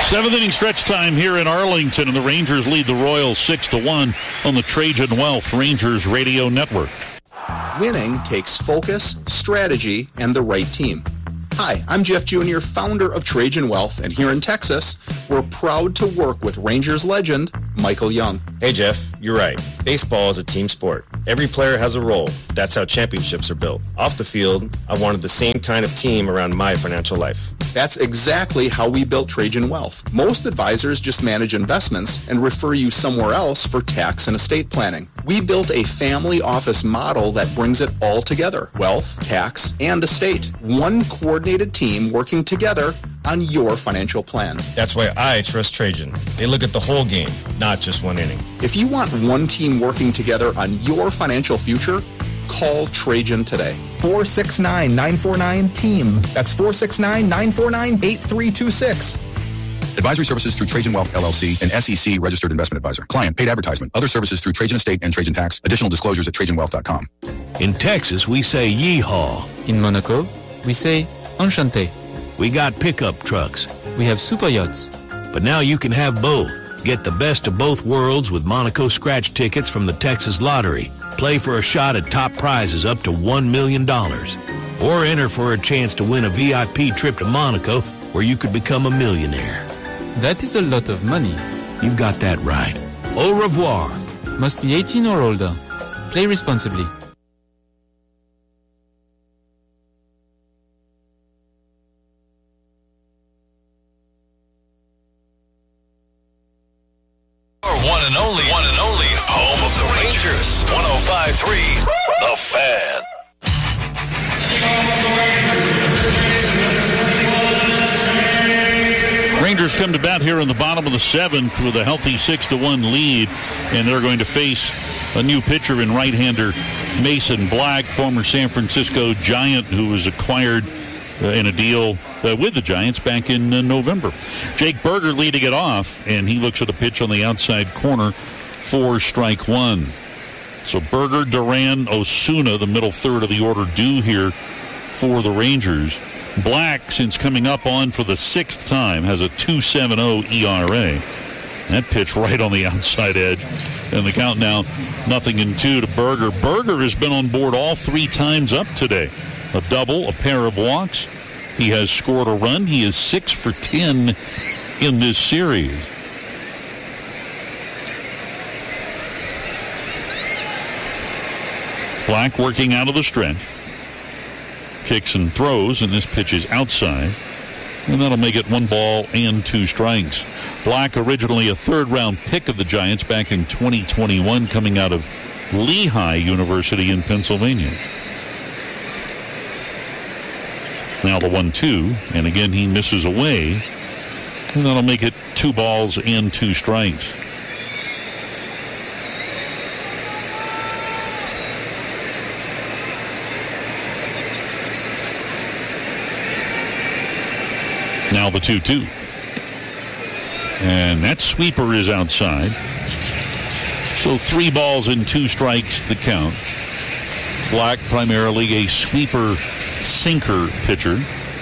Seventh inning stretch time here in Arlington, and the Rangers lead the Royals 6-1 on the Trajan Wealth Rangers Radio Network. Winning takes focus, strategy, and the right team. Hi, I'm Jeff Jr., founder of Trajan Wealth, and here in Texas, we're proud to work with Rangers legend Michael Young. Hey, Jeff, you're right. Baseball is a team sport. Every player has a role. That's how championships are built. Off the field, I wanted the same kind of team around my financial life. That's exactly how we built Trajan Wealth. Most advisors just manage investments and refer you somewhere else for tax and estate planning. We built a family office model that brings it all together: wealth, tax, and estate. One coordinated team working together on your financial plan. That's why I trust Trajan. They look at the whole game, not just one inning. If you want one team working together on your financial future, call Trajan today. 469-949-TEAM. That's 469-949-8326. Advisory services through Trajan Wealth, LLC, an SEC registered investment advisor. Client paid advertisement. Other services through Trajan Estate and Trajan Tax. Additional disclosures at TrajanWealth.com. In Texas, we say yeehaw. In Monaco, we say enchanté. We got pickup trucks. We have super yachts. But now you can have both. Get the best of both worlds with Monaco scratch tickets from the Texas Lottery. Play for a shot at top prizes up to $1 million. Or enter for a chance to win a VIP trip to Monaco where you could become a millionaire. That is a lot of money. You've got that right. Au revoir. Must be 18 or older. Play responsibly. One and only home of the Rangers. 105.3 The Fan. Rangers come to bat here in the bottom of the seventh with a healthy 6-1 lead, and they're going to face a new pitcher in right-hander Mason Black, former San Francisco Giant, who was acquired in a deal with the Giants back in November. Jake Berger leading it off, and he looks at a pitch on the outside corner for strike one. So Berger, Duran, Osuna, the middle third of the order due here for the Rangers. Black, since coming up on for the sixth time, has a 2.70 ERA. That pitch right on the outside edge. And the count now 0-2 to Berger. Berger has been on board all three times up today. A double, a pair of walks. He has scored a run. He is 6 for 10 in this series. Black working out of the stretch. Kicks and throws, and this pitch is outside. And that'll make it 1-2 strikes. Black, originally a third-round pick of the Giants back in 2021, coming out of Lehigh University in Pennsylvania. Now the 1-2, and again he misses away. And that'll make it 2-2 strikes. Now the 2-2. And that sweeper is outside. So 3-2 strikes the count. Black, primarily a sweeper sinker pitcher.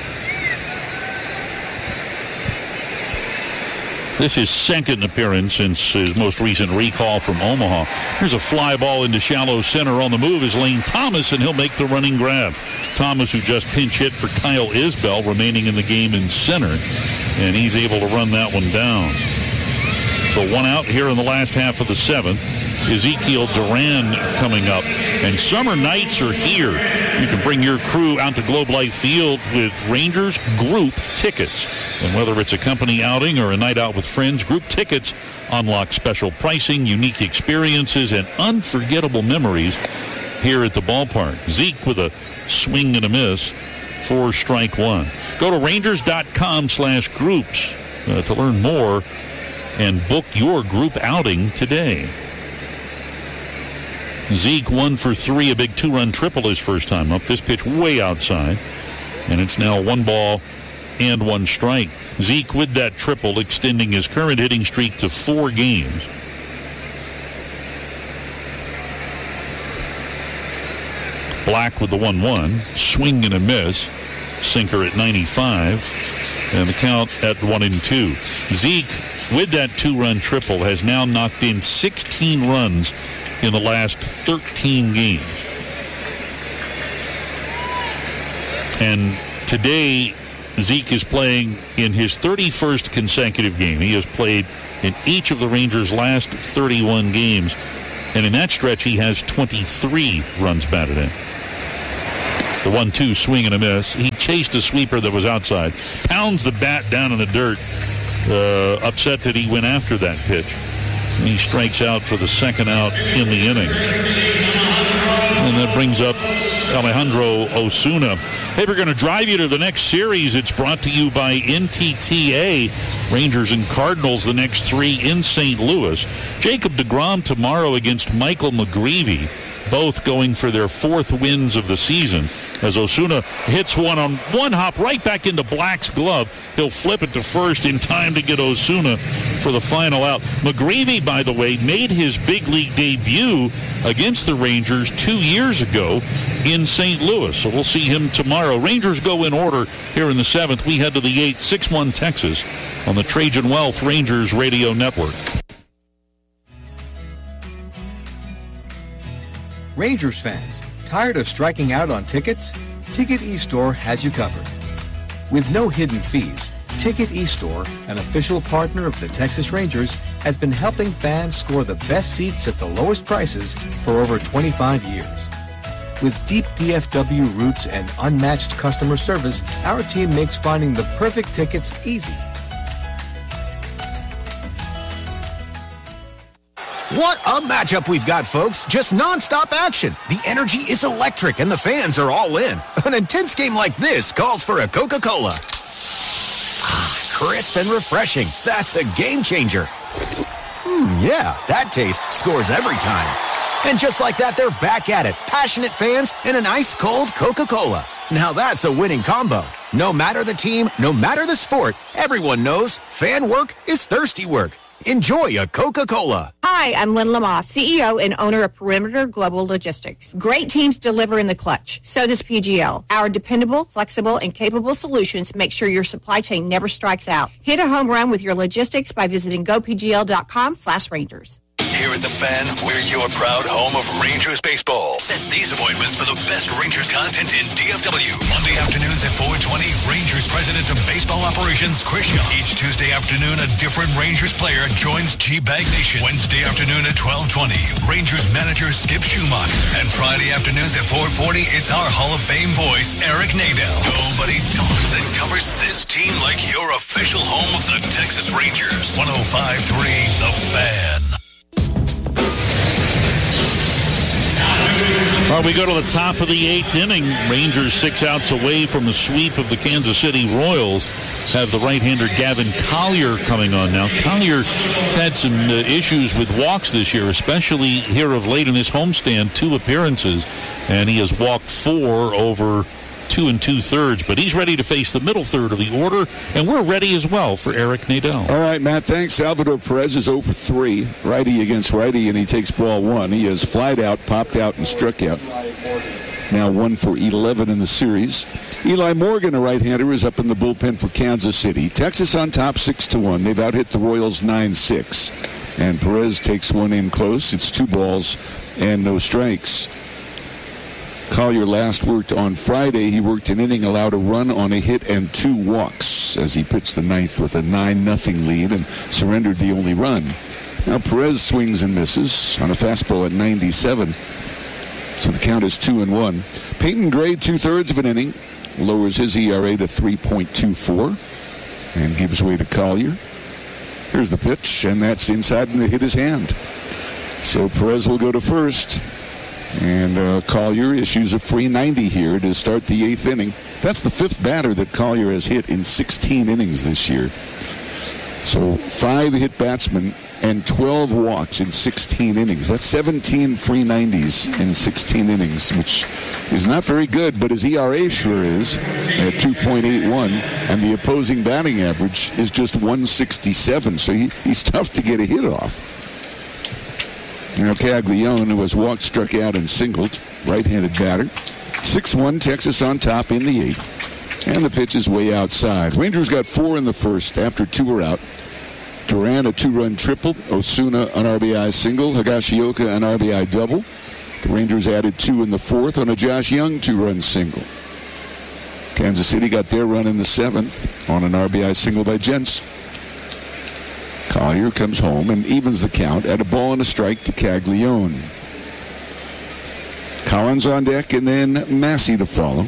This is his second appearance since his most recent recall from Omaha. Here's a fly ball into shallow center. On the move is Lane Thomas, and he'll make the running grab. Thomas, who just pinch hit for Kyle Isbell, remaining in the game in center, and he's able to run that one down. So one out here in the last half of the seventh. Ezekiel Duran coming up. And summer nights are here. You can bring your crew out to Globe Life Field with Rangers group tickets. And whether it's a company outing or a night out with friends, group tickets unlock special pricing, unique experiences, and unforgettable memories here at the ballpark. Zeke with a swing and a miss for strike one. Go to Rangers.com/groups to learn more and book your group outing today. Zeke 1 for 3, a big 2-run triple his first time up. This pitch way outside, and it's now 1-1 strike. Zeke with that triple extending his current hitting streak to 4 games. Black with the 1-1, swing and a miss. sinker at 95, and the count at 1-2. Zeke, with that 2-run triple, has now knocked in 16 runs in the last 13 games. And today, Zeke is playing in his 31st consecutive game. He has played in each of the Rangers' last 31 games. And in that stretch, he has 23 runs batted in. The 1-2 swing and a miss. He chased a sweeper that was outside. Pounds the bat down in the dirt. Upset that he went after that pitch. And he strikes out for the second out in the inning. And that brings up Alejandro Osuna. Hey, we're going to drive you to the next series. It's brought to you by NTTA. Rangers and Cardinals, the next 3 in St. Louis. Jacob deGrom tomorrow against Michael McGreevy, both going for their 4th wins of the season. As Osuna hits one on one hop right back into Black's glove. He'll flip it to first in time to get Osuna for the final out. McGreevy, by the way, made his big league debut against the Rangers 2 years ago in St. Louis. So we'll see him tomorrow. Rangers go in order here in the 7th. We head to the 8th, 6-1 Texas on the Trajan Wealth Rangers Radio Network. Rangers fans, tired of striking out on tickets? Ticket eStore has you covered. With no hidden fees, Ticket eStore, an official partner of the Texas Rangers, has been helping fans score the best seats at the lowest prices for over 25 years. With deep DFW roots and unmatched customer service, our team makes finding the perfect tickets easy. What a matchup we've got, folks. Just nonstop action. The energy is electric and the fans are all in. An intense game like this calls for a Coca-Cola. Crisp and refreshing. That's a game changer. Yeah, that taste scores every time. And just like that, they're back at it. Passionate fans and an ice-cold Coca-Cola. Now that's a winning combo. No matter the team, no matter the sport, everyone knows fan work is thirsty work. Enjoy a Coca-Cola. Hi, I'm Lynn Lamothe, CEO and owner of Perimeter Global Logistics. Great teams deliver in the clutch. So does PGL. Our dependable, flexible, and capable solutions make sure your supply chain never strikes out. Hit a home run with your logistics by visiting gopgl.com/Rangers. Here at The Fan, we're your proud home of Rangers baseball. Set these appointments for the best Rangers content in DFW. Monday afternoons at 4:20, Rangers President of Baseball Operations, Chris Young. Each Tuesday afternoon, a different Rangers player joins G-Bag Nation. Wednesday afternoon at 12:20, Rangers manager Skip Schumacher. And Friday afternoons at 4:40, it's our Hall of Fame voice, Eric Nadel. Nobody talks and covers this team like your official home of the Texas Rangers. 105.3 The Fan. All right, we go to the top of the 8th inning. Rangers 6 outs away from the sweep of the Kansas City Royals. Have the right-hander Gavin Collier coming on now. Collier's had some issues with walks this year, especially here of late in his homestand, 2 appearances, and he has walked 4 over 2 2/3, but he's ready to face the middle third of the order, and we're ready as well for Eric Nadel. All right, Matt, thanks. Salvador Perez is 0 for 3, righty against righty, and he takes ball 1. He has flied out, popped out, and struck out. Now 1 for 11 in the series. Eli Morgan, a right-hander, is up in the bullpen for Kansas City. Texas on top 6-1. They've out-hit the Royals 9-6. And Perez takes one in close. It's 2 balls and no strikes. Collier last worked on Friday. He worked an inning, allowed a run on a hit and 2 walks as he pitched the 9th with a 9-0 lead and surrendered the only run. Now Perez swings and misses on a fastball at 97. So the count is 2-1. Peyton Gray, 2/3 of an inning, lowers his ERA to 3.24 and gives way to Collier. Here's the pitch, and that's inside and it hit his hand. So Perez will go to first. And Collier issues a free 90 here to start the 8th inning. That's the 5th batter that Collier has hit in 16 innings this year. So 5 hit batsmen and 12 walks in 16 innings. That's 17 free 90s in 16 innings, which is not very good, but his ERA sure is at 2.81, and the opposing batting average is just 167. So he's tough to get a hit off. Now Caglione, who has walked, struck out, and singled, right-handed batter. 6-1, Texas on top in the 8th. And the pitch is way outside. Rangers got 4 in the first after 2 were out. Duran, a 2-run triple. Osuna, an RBI single. Higashioka, an RBI double. The Rangers added 2 in the fourth on a Josh Young 2-run single. Kansas City got their run in the 7th on an RBI single by Jensen. Collier comes home and evens the count at a ball and a strike to Caglione. Collins on deck and then Massey to follow.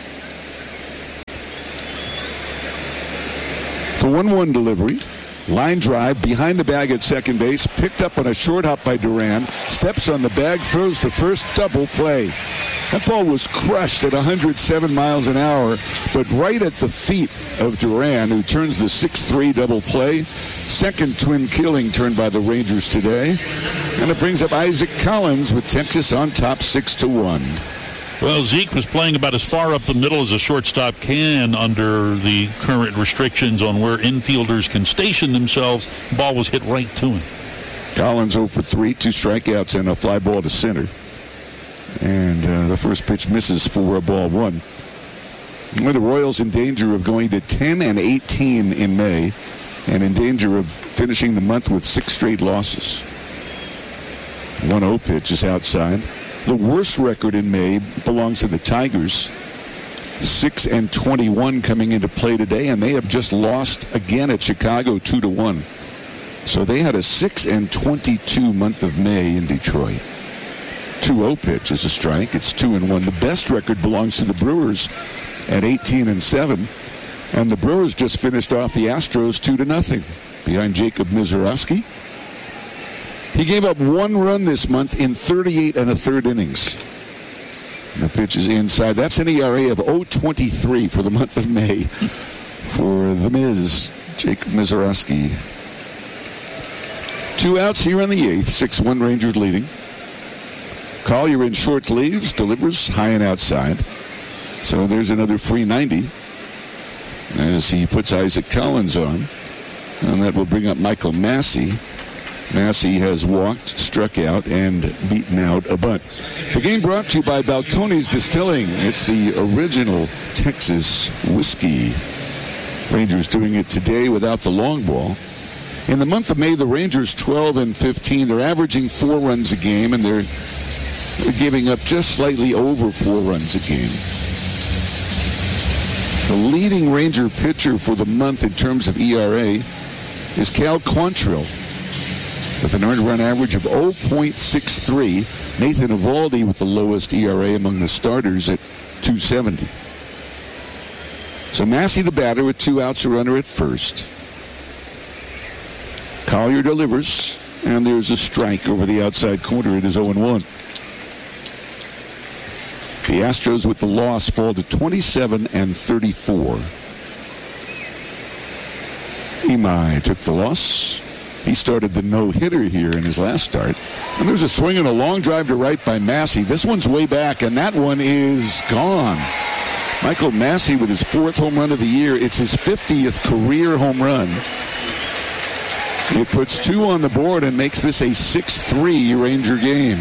The 1-1 delivery. Line drive behind the bag at second base. Picked up on a short hop by Duran. Steps on the bag. Throws to first. Double play. That ball was crushed at 107 miles an hour, but right at the feet of Duran, who turns the 6-3 double play. Second twin killing turned by the Rangers today. And it brings up Isaac Collins with Texas on top 6-1. Well, Zeke was playing about as far up the middle as a shortstop can under the current restrictions on where infielders can station themselves. The ball was hit right to him. Collins 0 for 3, 2 strikeouts and a fly ball to center. And the first pitch misses for a ball 1. Well, the Royals in danger of going to 10-18 in May and in danger of finishing the month with 6 straight losses. 1-0 pitch is outside. The worst record in May belongs to the Tigers. 6-21 coming into play today, and they have just lost again at Chicago 2-1. So they had a 6-22 month of May in Detroit. 2-0 pitch is a strike. It's 2-1. The best record belongs to the Brewers at 18-7, and the Brewers just finished off the Astros 2-0 behind Jacob Misiorowski. He gave up 1 run this month in 38 1/3 innings. And the pitch is inside. That's an ERA of 0.23 for the month of May for the Miz, Jacob Misiorowski. 2 outs here in the 8th. 6-1 Rangers leading. Collier in short leaves, delivers high and outside. So there's another free 90 as he puts Isaac Collins on. And that will bring up Michael Massey. Massey has walked, struck out, and beaten out a bunt. The game brought to you by Balcones Distilling. It's the original Texas whiskey. Rangers doing it today without the long ball. In the month of May, the Rangers 12-15. They're averaging 4 runs a game, and they're giving up just slightly over 4 runs a game. The leading Ranger pitcher for the month in terms of ERA is Cal Quantrill, with an earned run average of 0.63. Nathan Eovaldi with the lowest ERA among the starters at 2.70. So Massey the batter with 2 outs, a runner at first. Collier delivers, and there's a strike over the outside corner. It is 0-1. The Astros with the loss fall to 27-34. Imai took the loss. He started the no-hitter here in his last start. And there's a swing and a long drive to right by Massey. This one's way back, and that one is gone. Michael Massey with his 4th home run of the year. It's his 50th career home run. It puts 2 on the board and makes this a 6-3 Ranger game.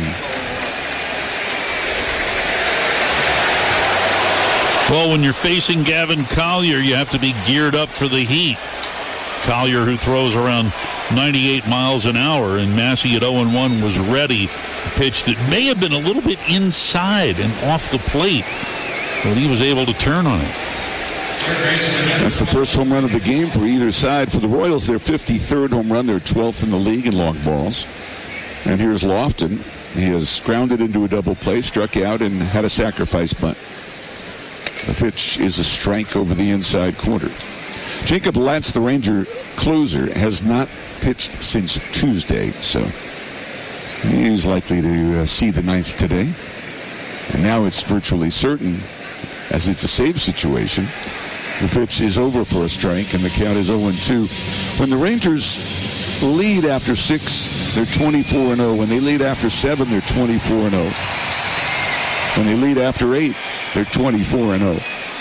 Well, when you're facing Gavin Collier, you have to be geared up for the heat. Collier, who throws around 98 miles an hour, and Massey at 0-1 was ready. A pitch that may have been a little bit inside and off the plate, but he was able to turn on it. That's the first home run of the game for either side. For the Royals, their 53rd home run. They're 12th in the league in long balls. And here's Lofton. He has grounded into a double play, struck out, and had a sacrifice bunt. The pitch is a strike over the inside corner. Jacob Latz, the Ranger closer, has not pitched since Tuesday, so he's likely to see the 9th today. And now it's virtually certain, as it's a save situation. The pitch is over for a strike, and the count is 0-2. When the Rangers lead after 6, they're 24-0. When they lead after 7, they're 24-0. When they lead after 8, they're 24-0.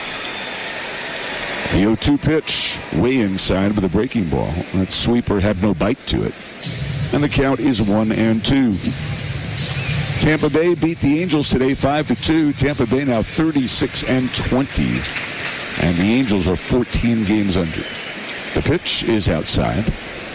The 0-2 pitch, way inside with a breaking ball. That sweeper had no bite to it. And the count is 1-2. Tampa Bay beat the Angels today 5-2. Tampa Bay now 36-20 and the Angels are 14 games under. The pitch is outside.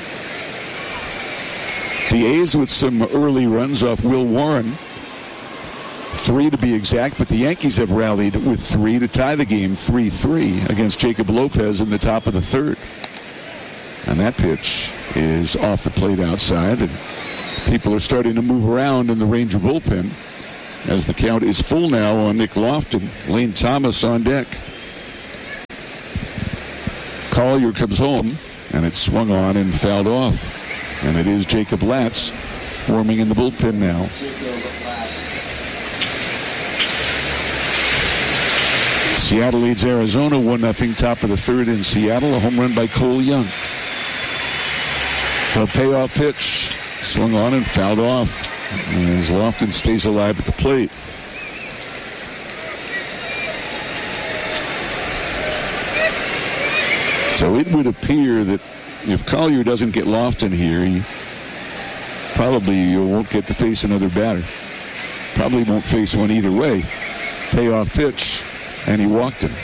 The A's with some early runs off Will Warren. 3 to be exact, but the Yankees have rallied with 3 to tie the game 3-3 against Jacob Lopez in the top of the third. And that pitch is off the plate outside, and people are starting to move around in the Ranger bullpen as the count is full now on Nick Lofton. Lane Thomas on deck. Collier comes home, and it's swung on and fouled off. And it is Jacob Latz warming in the bullpen now. Seattle leads Arizona 1-0, top of the third in Seattle. A home run by Cole Young. The payoff pitch swung on and fouled off as Lofton stays alive at the plate. So it would appear that if Collier doesn't get Lofton here, he probably won't get to face another batter. Probably won't face one either way. Payoff pitch, and he walked him.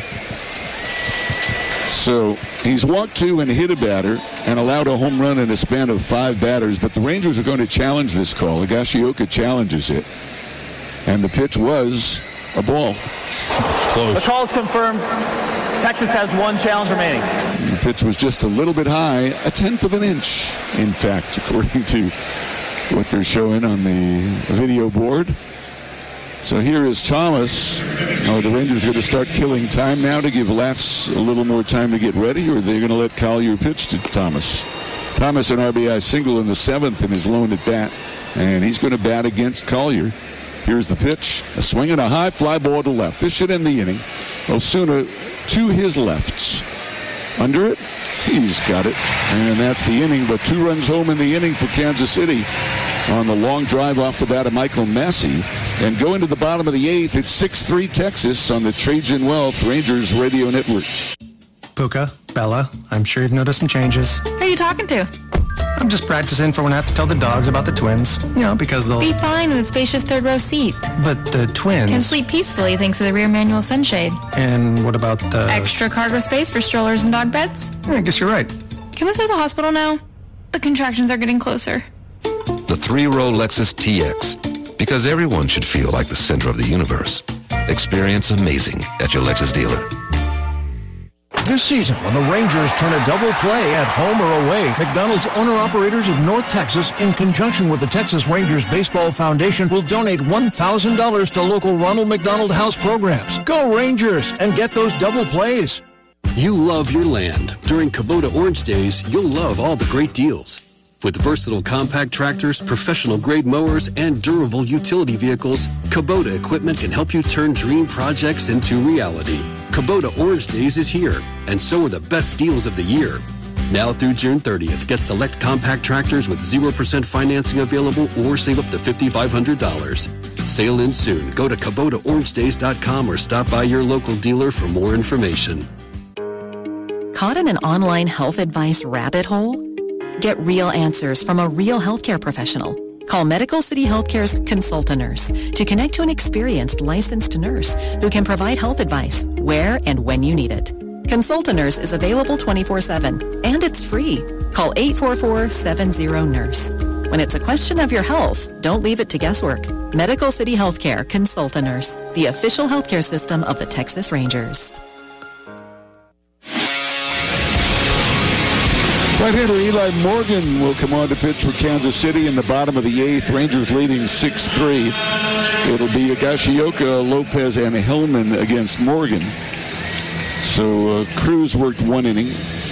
So he's walked 2 and hit a batter and allowed a home run in a span of 5 batters, but the Rangers are going to challenge this call. Higashioka challenges it, and the pitch was a ball. It's close. The call is confirmed. Texas has 1 challenge remaining. The pitch was just a little bit high, 1/10 of an inch, in fact, according to what they're showing on the video board. So here is Thomas. The Rangers are going to start killing time now to give Latz a little more time to get ready, or they're going to let Collier pitch to Thomas. Thomas an RBI single in the 7th in his lone at bat, and he's going to bat against Collier. Here's the pitch. A swing and a high fly ball to left. This should end the inning. Osuna to his lefts. Under it. He's got it. And that's the inning, but 2 runs home in the inning for Kansas City on the long drive off the bat of Michael Massey. And going to the bottom of the 8th, it's 6-3 Texas on the Trajan Wealth Rangers Radio Network. Puka, Bella, I'm sure you've noticed some changes. Who are you talking to? I'm just practicing for when I have to tell the dogs about the twins. Because they'll... Be fine in the spacious third row seat. But the twins... Can sleep peacefully thanks to the rear manual sunshade. And what about the... Extra cargo space for strollers and dog beds? I guess you're right. Can we go to the hospital now? The contractions are getting closer. The 3-row Lexus TX. Because everyone should feel like the center of the universe. Experience amazing at your Lexus dealer. This season, when the Rangers turn a double play at home or away, McDonald's owner-operators of North Texas, in conjunction with the Texas Rangers Baseball Foundation, will donate $1,000 to local Ronald McDonald House programs. Go Rangers and get those double plays. You love your land. During Kubota Orange Days, you'll love all the great deals. With versatile compact tractors, professional-grade mowers, and durable utility vehicles, Kubota equipment can help you turn dream projects into reality. Kubota Orange Days is here, and so are the best deals of the year. Now through June 30th, get select compact tractors with 0% financing available or save up to $5,500. Sale ends soon. Go to KubotaOrangeDays.com or stop by your local dealer for more information. Caught in an online health advice rabbit hole? Get real answers from a real healthcare professional. Call Medical City Healthcare's Consult a Nurse to connect to an experienced licensed nurse who can provide health advice where and when you need it. Consult a Nurse is available 24/7 and it's free. Call 844-70-NURSE. When it's a question of your health, don't leave it to guesswork. Medical City Healthcare Consult a Nurse, the official healthcare system of the Texas Rangers. Right-hander Eli Morgan will come on to pitch for Kansas City in the bottom of the 8th. Rangers leading 6-3. It'll be Higashioka, Lopez, and Hellman against Morgan. So Cruz worked 1 inning,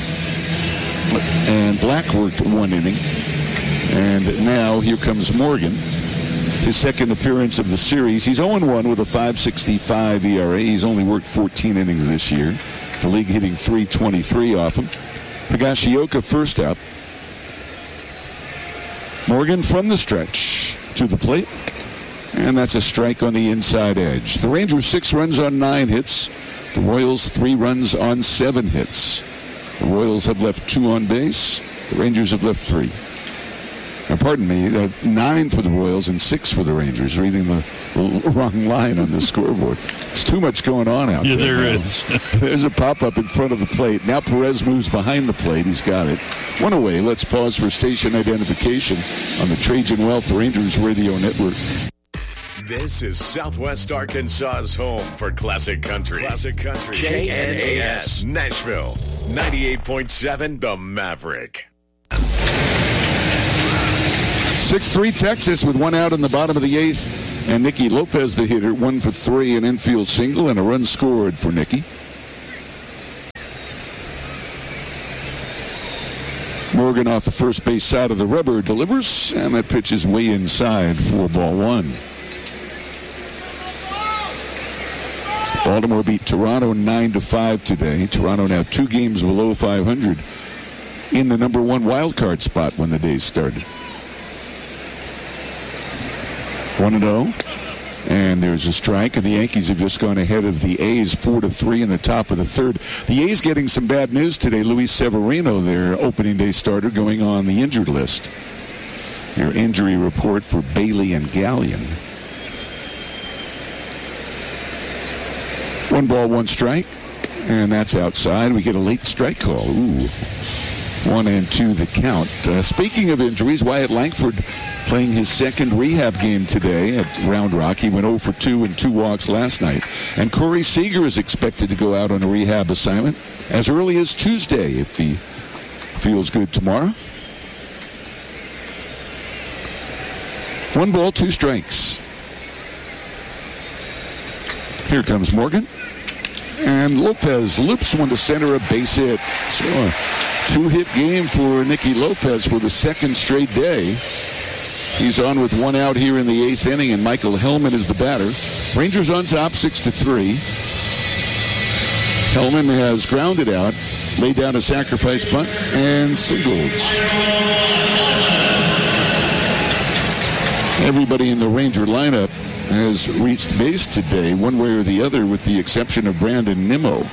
and Black worked 1 inning. And now here comes Morgan, his second appearance of the series. He's 0-1 with a 5.65 ERA. He's only worked 14 innings this year. The league hitting .323 off him. Higashioka first up. Morgan from the stretch to the plate. And that's a strike on the inside edge. The Rangers 6 runs on 9 hits. The Royals 3 runs on 7 hits. The Royals have left 2 on base. The Rangers have left 3. Pardon me, 9 for the Royals and 6 for the Rangers, reading the wrong line on the scoreboard. There's too much going on out there. Yeah, there is. There's a pop-up in front of the plate. Now Perez moves behind the plate. He's got it. One away. Let's pause for station identification on the Trajan Wealth Rangers Radio Network. This is Southwest Arkansas's home for classic country. Classic country. KNAS, Nashville. 98.7, The Maverick. 6-3 Texas with 1 out in the bottom of the 8th. And Nicky Lopez, the hitter, 1 for 3, an infield single, and a run scored for Nicky. Morgan off the first base side of the rubber delivers, and that pitch is way inside for ball 1. Baltimore beat Toronto 9-5 today. Toronto now 2 games below 500 in the number 1 wild card spot when the day started. 1-0, and there's a strike, and the Yankees have just gone ahead of the A's 4-3 in the top of the 3rd. The A's getting some bad news today. Luis Severino, their opening day starter, going on the injured list. Your injury report for Bailey and Gallion. 1 ball, 1 strike, and that's outside. We get a late strike call. Ooh. 1-2 the count. Speaking of injuries, Wyatt Langford playing his second rehab game today at Round Rock. He went 0 for 2 and 2 walks last night. And Corey Seager is expected to go out on a rehab assignment as early as Tuesday if he feels good tomorrow. 1 ball, 2 strikes. Here comes Morgan. And Lopez loops one to center, a base hit. So a 2-hit game for Nicky Lopez for the 2nd straight day. He's on with 1 out here in the 8th inning, and Michael Hellman is the batter. Rangers on top, 6-3. Hellman has grounded out, laid down a sacrifice bunt, and singled. Everybody in the Ranger lineup has reached base today, one way or the other, with the exception of Brandon Nimmo.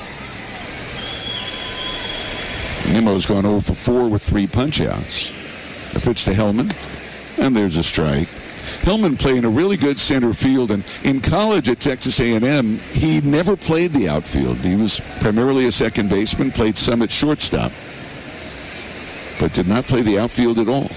Nimmo's gone 0 for 4 with 3 punch-outs. A pitch to Hellman, and there's a strike. Hellman playing a really good center field, and in college at Texas A&M, he never played the outfield. He was primarily a second baseman, played some at shortstop, but did not play the outfield at all.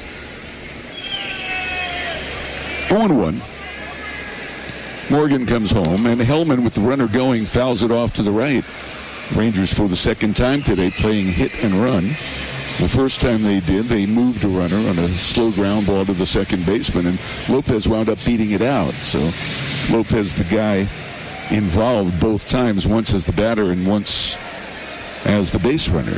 0-1. Morgan comes home, and Hellman, with the runner going, fouls it off to the right. Rangers, for the 2nd time today, playing hit and run. The first time they did, they moved a runner on a slow ground ball to the second baseman, and Lopez wound up beating it out. So Lopez, the guy involved both times, once as the batter and once as the base runner.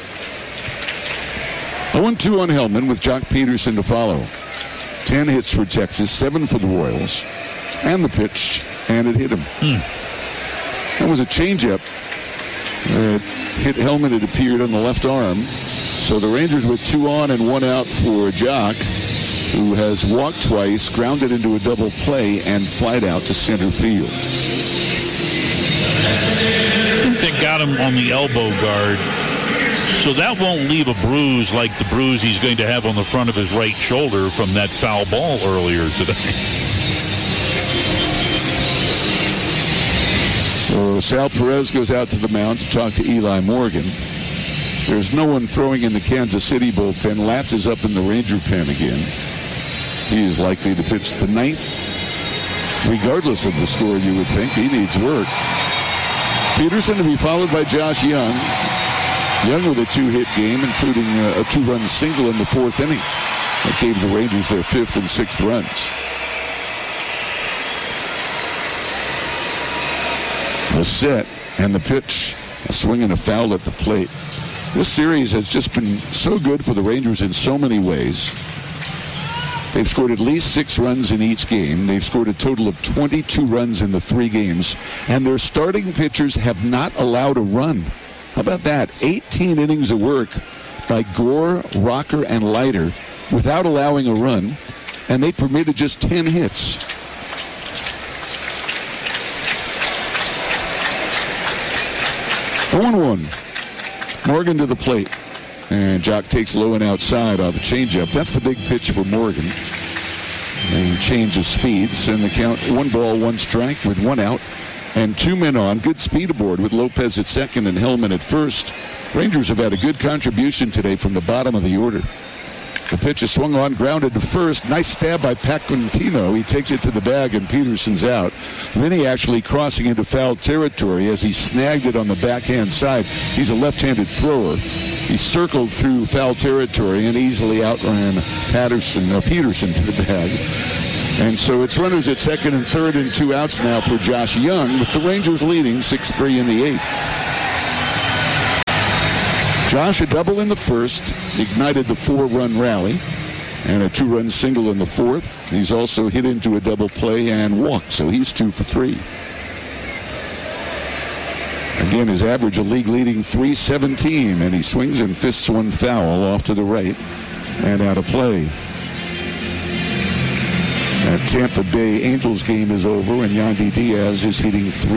0-2 on Hellman with Jock Peterson to follow. 10 hits for Texas, 7 for the Royals. And the pitch, and it hit him. That was a changeup. It hit Hellman, it appeared, on the left arm. So the Rangers with 2 on and 1 out for Jock, who has walked twice, grounded into a double play, and flied out to center field. I think they got him on the elbow guard. So that won't leave a bruise like the bruise he's going to have on the front of his right shoulder from that foul ball earlier today. So Sal Perez goes out to the mound to talk to Eli Morgan. There's no one throwing in the Kansas City bullpen. Latz is up in the Ranger pen again. He is likely to pitch the 9th. Regardless of the score, you would think he needs work. Peterson to be followed by Josh Young. Young with a 2-hit game, including a 2-run single in the 4th inning. That gave the Rangers their 5th and 6th runs. The set and the pitch, a swing and a foul at the plate. This series has just been so good for the Rangers in so many ways. They've scored at least 6 runs in each game. They've scored a total of 22 runs in the 3 games. And their starting pitchers have not allowed a run. How about that? 18 innings of work by Gore, Rocker, and Leiter without allowing a run. And they permitted just 10 hits. One. Morgan to the plate. And Jock takes low and outside off a changeup. That's the big pitch for Morgan. A change of speeds, and the count 1-1 strike with 1 out and 2 men on. Good speed aboard with Lopez at second and Hellman at first. Rangers have had a good contribution today from the bottom of the order. The pitch is swung on, grounded to first. Nice stab by Pacquantino. He takes it to the bag, and Peterson's out. Then he actually crossing into foul territory as he snagged it on the backhand side. He's a left-handed thrower. He circled through foul territory and easily outran Peterson to the bag. And so it's runners at second and third and 2 outs now for Josh Young, with the Rangers leading 6-3 in the 8th. Josh, a double in the first, ignited the 4-run rally, and a 2-run single in the 4th. He's also hit into a double play and walked, so he's 2 for 3. Again, his average a league-leading .317, and he swings and fists one foul off to the right and out of play. That Tampa Bay Angels game is over, and Yandy Diaz is hitting